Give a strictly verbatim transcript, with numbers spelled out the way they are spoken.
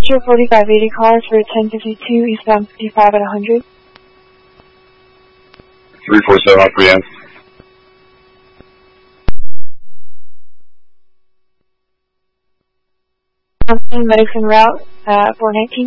Roger, forty-five eighty cars for ten fifty-two, eastbound fifty-five at one hundred. three four seven, I'll preempt. Medicine route, uh, four nineteen.